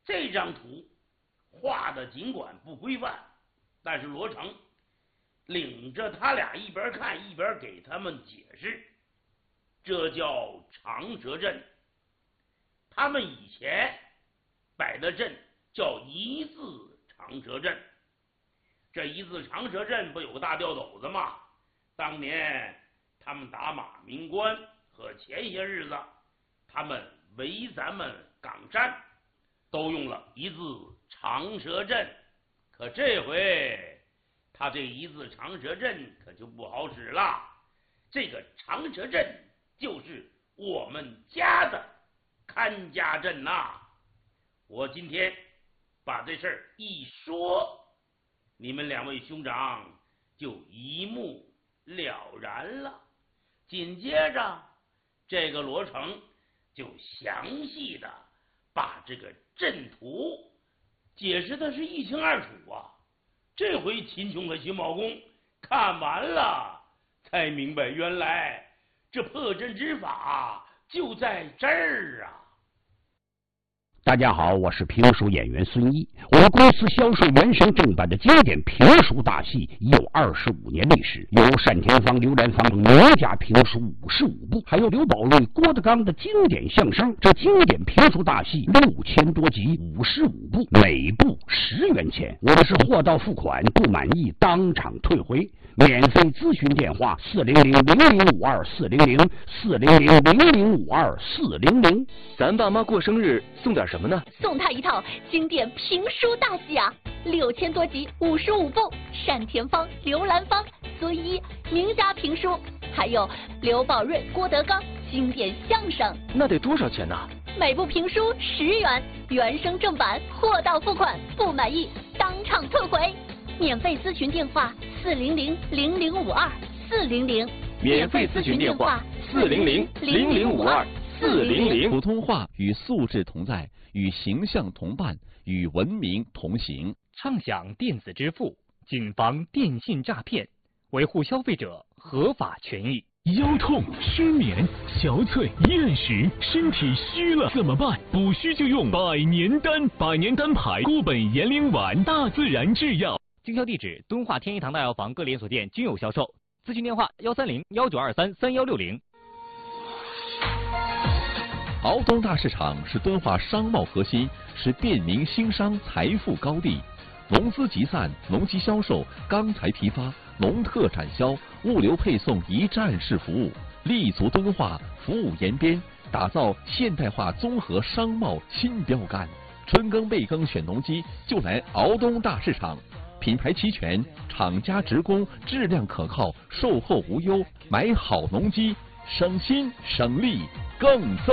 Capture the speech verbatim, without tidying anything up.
这张图画的尽管不规范，但是罗成领着他俩一边看一边给他们解释，这叫长蛇阵。他们以前摆的阵叫一字长蛇阵。这一字长蛇阵不有个大吊斗子吗？当年他们打马鸣关和前些日子他们围咱们港山都用了一字长蛇阵，可这回他这一字长蛇阵可就不好使了。这个长蛇阵就是我们家的看家阵呐、啊。我今天把这事儿一说，你们两位兄长就一目了然了。紧接着这个罗成就详细的把这个阵图解释的是一清二楚啊。这回秦琼和秦茂公看完了才明白，原来这破阵之法就在这儿啊。 大家好，我是评书演员孙一。我们公司销售原声正版的经典评书大戏已有二十五年历史，有单田芳、刘兰芳等名家评书五十五部，还有刘宝瑞、郭德纲的经典相声。这经典评书大戏六千多集，五十五部，每部十元钱。我们是货到付款，不满意当场退回。免费咨询电话：四零零零零五二四零零四零零零零五二四零零。 咱爸妈过生日送点什么呢？ 送他一套经典评书大戏啊，六千多集，五十五部，单田芳、刘兰芳、孙一名家评书，还有刘宝瑞、郭德纲经典相声。 那得多少钱呢？ 每部评书十元，原声正版，货到付款，不满意当场退回。免费咨询电话：四零零零零五二四零零。 免费咨询电话：四零零零零五二四零零。 普通话与素质同在，与形象同伴，与文明同行。 畅享电子支付，谨防电信诈骗，维护消费者合法权益。 腰痛、失眠、憔悴、厌食，身体虚了怎么办？补虚就用百年丹，百年丹牌固本延龄丸，大自然制药。 经销地址：敦化天一堂大药房各连锁店均有销售。咨询电话：幺三零幺九二三三幺六零。 敖东大市场是敦化商贸核心，是便民兴商财富高地。农资集散、农机销售、钢材批发、农特产销、物流配送一站式服务，立足敦化，服务延边，打造现代化综合商贸新标杆。春耕备耕选农机，就来敖东大市场。品牌齐全，厂家直供，质量可靠，售后无忧，买好农机，省心省力更增。